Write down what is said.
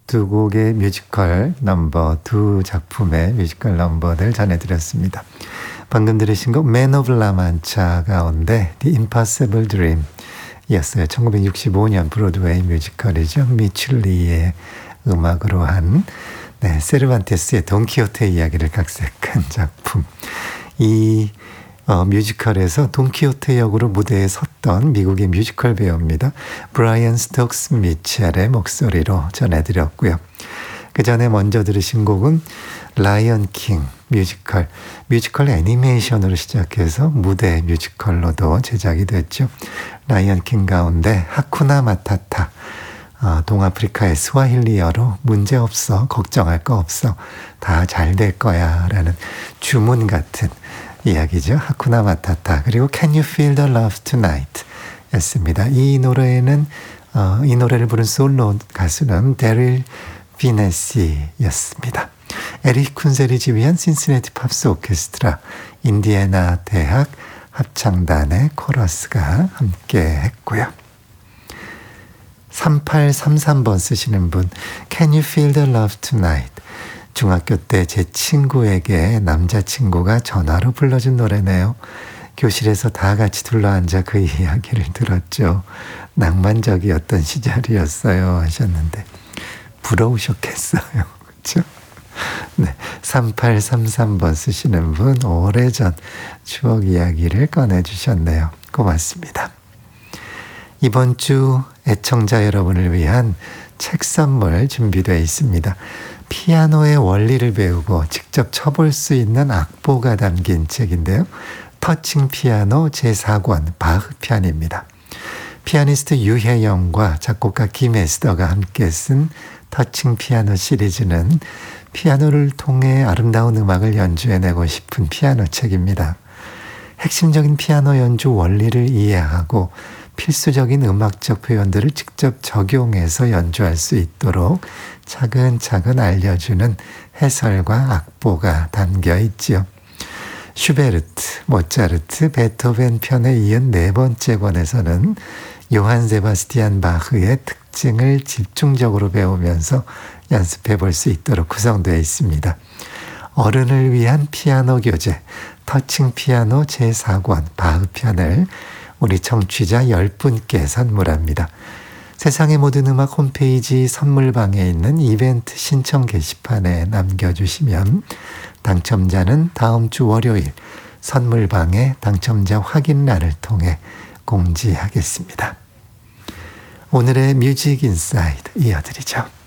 두 곡의 뮤지컬 넘버, 두 작품의 뮤지컬 넘버들 전해드렸습니다. 방금 들으신 곡 Man of La Mancha 가운데 The Impossible Dream 이었어요. 1965년 브로드웨이 뮤지컬이죠. 미출리의 음악으로 한 세르반테스의 돈키호테 이야기를 각색한 작품. 이 뮤지컬에서 돈키호테 역으로 무대에 섰던 미국의 뮤지컬 배우입니다. 브라이언 스톡스 미첼의 목소리로 전해드렸고요. 그 전에 먼저 들으신 곡은 라이언 킹 뮤지컬 애니메이션으로 시작해서 무대 뮤지컬로도 제작이 됐죠. 라이언 킹 가운데 하쿠나 마타타, 동아프리카의 스와힐리어로 문제없어, 걱정할 거 없어, 다 잘 될 거야 라는 주문 같은 이야기죠. 하쿠나 마타타. 그리고 Can You Feel the Love Tonight 였습니다. 이 노래를 부른 솔로 가수는 데릴 비네시였습니다. 에릭 쿤셀이 지휘한 신시내티 팝스 오케스트라 인디애나 대학 합창단의 코러스가 함께 했고요. 3833번 쓰시는 분, Can you feel the love tonight? 중학교 때 제 친구에게 남자친구가 전화로 불러준 노래네요. 교실에서 다 같이 둘러앉아 그 이야기를 들었죠. 낭만적이었던 시절이었어요 하셨는데 부러우셨겠어요. 그렇죠? 네, 3833번 쓰시는 분 오래전 추억 이야기를 꺼내주셨네요. 고맙습니다. 이번 주 애청자 여러분을 위한 책 선물 준비되어 있습니다. 피아노의 원리를 배우고 직접 쳐볼 수 있는 악보가 담긴 책인데요. 터칭 피아노 제4권 바흐 편입니다. 피아니스트 유혜영과 작곡가 김에스더가 함께 쓴 터칭 피아노 시리즈는 피아노를 통해 아름다운 음악을 연주해내고 싶은 피아노 책입니다. 핵심적인 피아노 연주 원리를 이해하고 필수적인 음악적 표현들을 직접 적용해서 연주할 수 있도록 차근차근 알려주는 해설과 악보가 담겨 있지요. 슈베르트, 모차르트, 베토벤 편에 이은 네 번째 권에서는 요한 세바스티안 바흐의 특징을 집중적으로 배우면서 연습해 볼 수 있도록 구성되어 있습니다. 어른을 위한 피아노 교재, 터칭 피아노 제4권 바흐 편을 우리 청취자 10분께 선물합니다. 세상의 모든 음악 홈페이지 선물방에 있는 이벤트 신청 게시판에 남겨주시면 당첨자는 다음 주 월요일 선물방에 당첨자 확인란을 통해 공지하겠습니다. 오늘의 뮤직 인사이드 이어드리죠.